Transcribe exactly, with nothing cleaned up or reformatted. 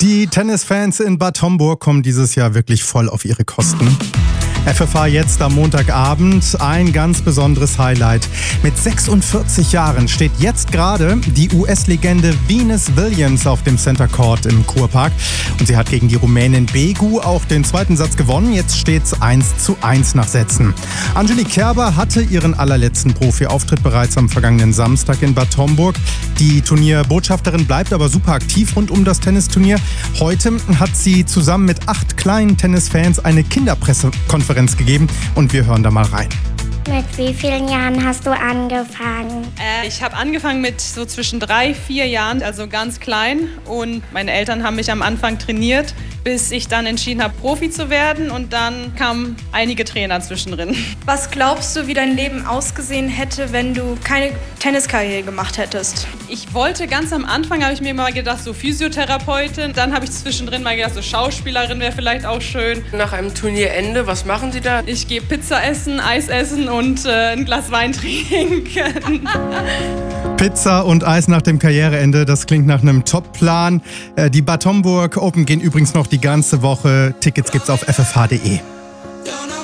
Die Tennisfans in Bad Homburg kommen dieses Jahr wirklich voll auf ihre Kosten. F F H jetzt am Montagabend, ein ganz besonderes Highlight. Mit sechsundvierzig Jahren steht jetzt gerade die U S-Legende Venus Williams auf dem Center Court im Kurpark. Und sie hat gegen die Rumänin Begu auch den zweiten Satz gewonnen. Jetzt steht's eins zu eins nach Sätzen. Angelique Kerber hatte ihren allerletzten Profi-Auftritt bereits am vergangenen Samstag in Bad Homburg. Die Turnierbotschafterin bleibt aber super aktiv rund um das Tennisturnier. Heute hat sie zusammen mit acht kleinen Tennisfans eine Kinderpressekonferenz gegeben und wir hören da mal rein. Mit wie vielen Jahren hast du angefangen? Äh, ich habe angefangen mit so zwischen drei, vier Jahren, also ganz klein. Und meine Eltern haben mich am Anfang trainiert, bis ich dann entschieden habe, Profi zu werden. Und dann kamen einige Trainer zwischendrin. Was glaubst du, wie dein Leben ausgesehen hätte, wenn du keine Tenniskarriere gemacht hättest? Ich wollte ganz am Anfang, habe ich mir mal gedacht, so Physiotherapeutin. Dann habe ich zwischendrin mal gedacht, so Schauspielerin wäre vielleicht auch schön. Nach einem Turnierende, was machen Sie da? Ich gehe Pizza essen, Eis essen und äh, ein Glas Wein trinken. Pizza und Eis nach dem Karriereende, das klingt nach einem Top-Plan. Äh, die Bad Homburg Open gehen übrigens noch die ganze Woche. Tickets gibt's auf f f h punkt d e.